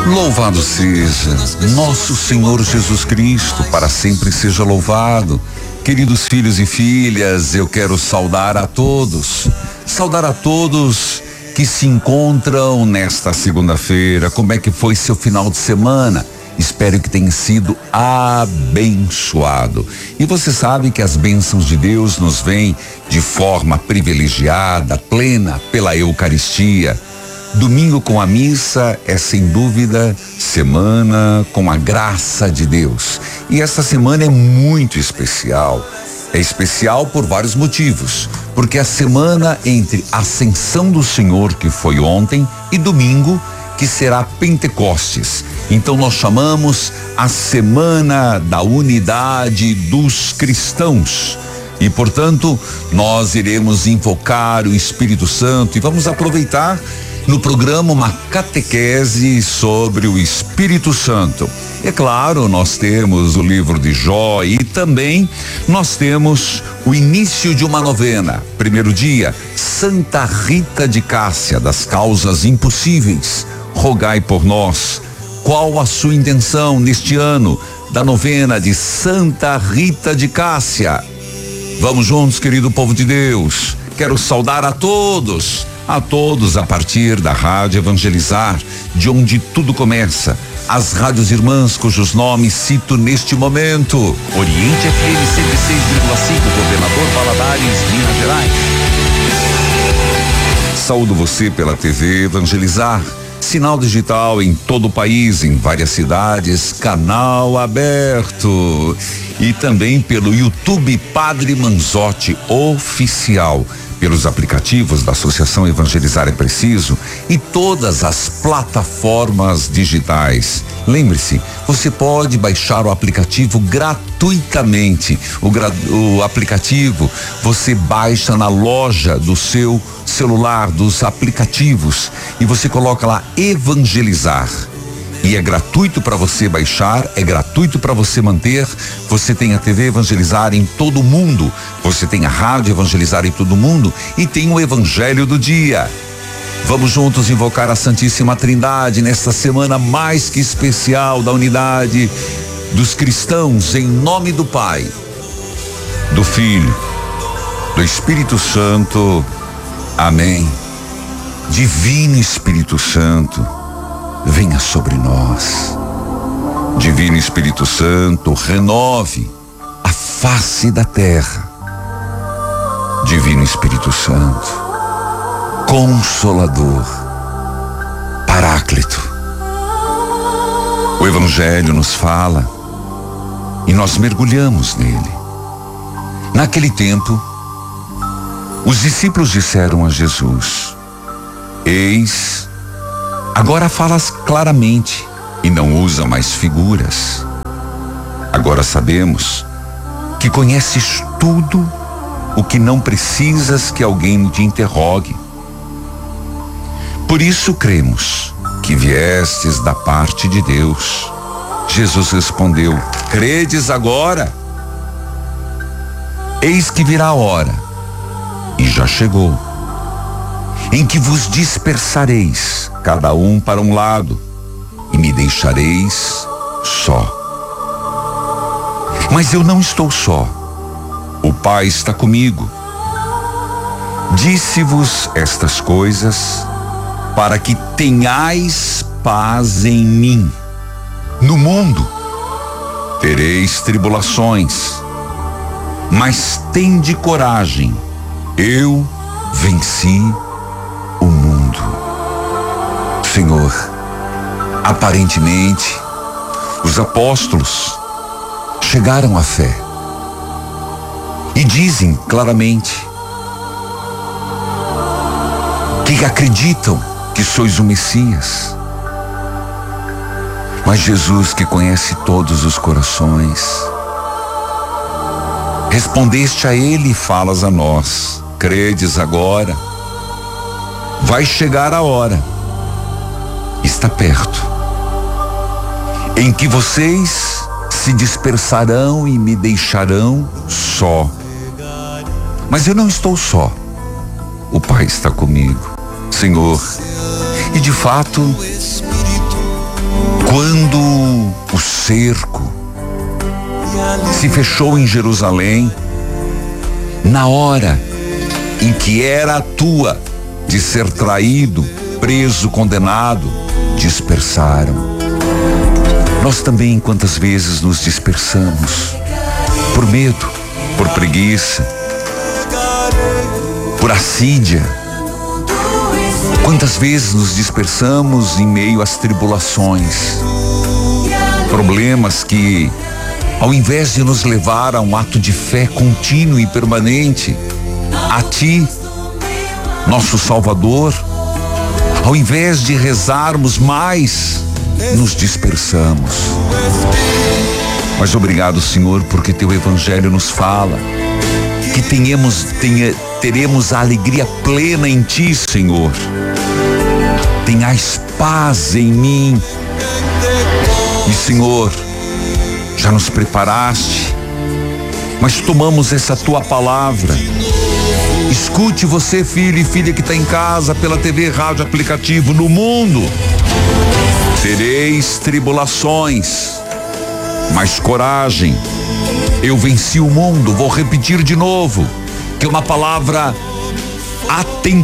Louvado seja nosso Senhor Jesus Cristo, para sempre seja louvado. Queridos filhos e filhas, eu quero saudar a todos que se encontram nesta segunda-feira. Como é que foi seu final de semana? Espero que tenha sido abençoado. E você sabe que as bênçãos de Deus nos vêm de forma privilegiada, plena, pela Eucaristia. Domingo com a missa é sem dúvida semana com a graça de Deus. E essa semana é muito especial. É especial por vários motivos. Porque a semana entre a Ascensão do Senhor, que foi ontem, e domingo, que será Pentecostes. Então nós chamamos a Semana da Unidade dos Cristãos. E portanto, nós iremos invocar o Espírito Santo e vamos aproveitar no programa uma catequese sobre o Espírito Santo. É claro, nós temos o livro de Jó e também nós temos o início de uma novena. Primeiro dia, Santa Rita de Cássia, das causas impossíveis. Rogai por nós. Qual a sua intenção neste ano da novena de Santa Rita de Cássia? Vamos juntos, querido povo de Deus. Quero saudar a todos a partir da Rádio Evangelizar, de onde tudo começa. As rádios irmãs cujos nomes cito neste momento: Oriente FM 106,5, Governador Valadares, Minas Gerais. Saúdo você pela TV Evangelizar, sinal digital em todo o país, em várias cidades, canal aberto. E também pelo YouTube Padre Manzotti Oficial, pelos aplicativos da Associação Evangelizar é Preciso e todas as plataformas digitais. Lembre-se, você pode baixar o aplicativo gratuitamente. O aplicativo você baixa na loja do seu celular, dos aplicativos, e você coloca lá Evangelizar. E é gratuito para você baixar, é gratuito para você manter. Você tem a TV Evangelizar em todo o mundo, você tem a Rádio Evangelizar em todo o mundo e tem o Evangelho do Dia. Vamos juntos invocar a Santíssima Trindade nesta semana mais que especial da unidade dos cristãos, em nome do Pai, do Filho, do Espírito Santo. Amém. Divino Espírito Santo, venha sobre nós. Divino Espírito Santo, renove a face da terra. Divino Espírito Santo, Consolador, Paráclito. O Evangelho nos fala e nós mergulhamos nele. Naquele tempo, os discípulos disseram a Jesus: Eis, agora falas claramente e não usa mais figuras. Agora sabemos que conheces tudo o que não precisas que alguém te interrogue. Por isso cremos que viestes da parte de Deus. Jesus respondeu: credes agora? Eis que virá a hora, e já chegou, em que vos dispersareis, cada um para um lado, e me deixareis só. Mas eu não estou só, o Pai está comigo. Disse-vos estas coisas para que tenhais paz em mim. No mundo tereis tribulações, mas tende coragem, eu venci o mundo. Senhor, aparentemente, os apóstolos chegaram à fé e dizem claramente que acreditam que sois o Messias. Mas Jesus, que conhece todos os corações, respondeste a ele e falas a nós: credes agora? Vai chegar a hora, está perto, em que vocês se dispersarão e me deixarão só. Mas eu não estou só, o Pai está comigo, Senhor. E de fato, Quando o cerco se fechou em Jerusalém, na hora em que era a tua de ser traído, preso, condenado, dispersaram. Nós também, quantas vezes nos dispersamos por medo, por preguiça, por assídia. Quantas vezes nos dispersamos em meio às tribulações, problemas que, ao invés de nos levar a um ato de fé contínuo e permanente a Ti, nosso Salvador, ao invés de rezarmos mais, nos dispersamos. Mas obrigado, Senhor, porque Teu Evangelho nos fala que teremos a alegria plena em Ti, Senhor. Tenhais paz em mim. E, Senhor, já nos preparaste, mas tomamos essa Tua palavra. Escute você, filho e filha que está em casa, pela TV, rádio, aplicativo, no mundo. Tereis tribulações, mas coragem. Eu venci o mundo. Vou repetir de novo, que é uma palavra